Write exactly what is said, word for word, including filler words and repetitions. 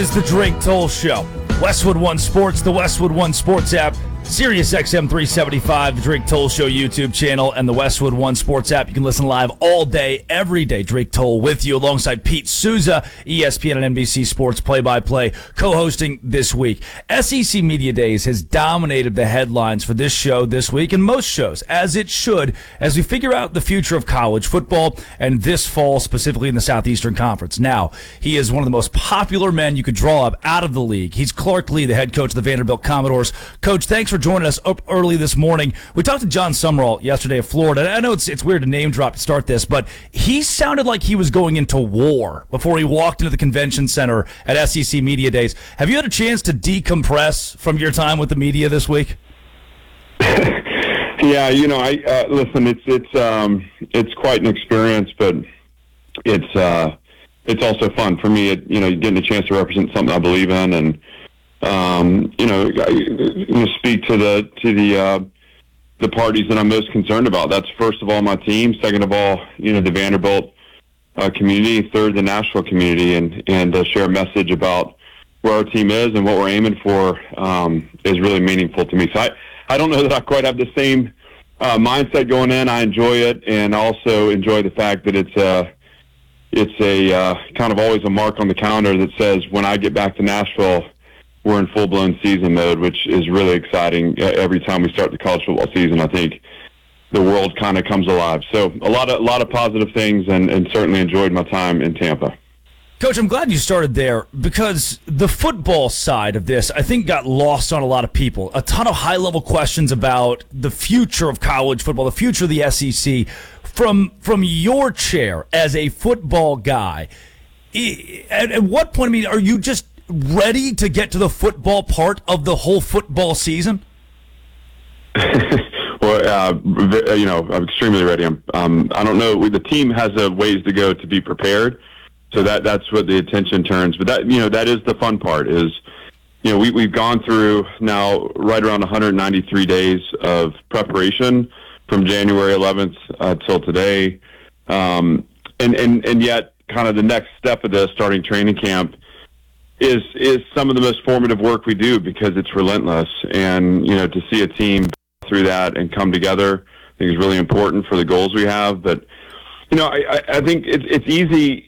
is the Drake Toll Show. Westwood One Sports, the Westwood One Sports app, Sirius X M three seventy-five, the Drake Toll Show YouTube channel, and the Westwood One Sports app. You can listen live all day, every day. Drake Toll with you alongside Pete Souza, E S P N and N B C Sports play-by-play, co-hosting this week. S E C Media Days has dominated the headlines for this show this week and most shows, as it should, as we figure out the future of college football and this fall, specifically in the Southeastern Conference. Now, he is one of the most popular men you could draw up out of the league. He's Clark Lea, the head coach of the Vanderbilt Commodores. Coach, thanks for joining us up early this morning. We talked to John Summerall yesterday of Florida. I know it's it's weird to name drop to start this, but he sounded like he was going into war before he walked into the convention center at S E C Media Days. Have you had a chance to decompress from your time with the media this week? Yeah, you know, I uh, listen. It's it's um, it's quite an experience, but it's uh, it's also fun for me. It, you know, getting a chance to represent something I believe in, and um, you know, I, you know, speak to the to the uh, the parties that I'm most concerned about. That's first of all my team. Second of all, you know, the Vanderbilt uh, community. Third, the Nashville community, and and uh, share a message about where our team is and what we're aiming for um, is really meaningful to me. So I, I don't know that I quite have the same uh, mindset going in. I enjoy it, and also enjoy the fact that it's a it's a uh, kind of always a mark on the calendar that says when I get back to Nashville, we're in full-blown season mode, which is really exciting. Every time we start the college football season, I think the world kind of comes alive. So a lot of a lot of positive things, and, and certainly enjoyed my time in Tampa. Coach, I'm glad you started there because the football side of this, I think, got lost on a lot of people. A ton of high-level questions about the future of college football, the future of the S E C. From from your chair as a football guy, at, at what point, I mean, are you just ready to get to the football part of the whole football season? Well, uh, you know, I'm extremely ready. I'm, um, I don't know. The team has a ways to go to be prepared, so that that's what the attention turns. But that, you know, that is the fun part. Is you know, we we've gone through now right around one hundred ninety-three days of preparation from January eleventh uh, till today, um, and and and yet, kind of the next step of this, starting training camp, is is some of the most formative work we do because it's relentless. And, you know, to see a team through that and come together, I think is really important for the goals we have. But, you know, I, I think it's, it's easy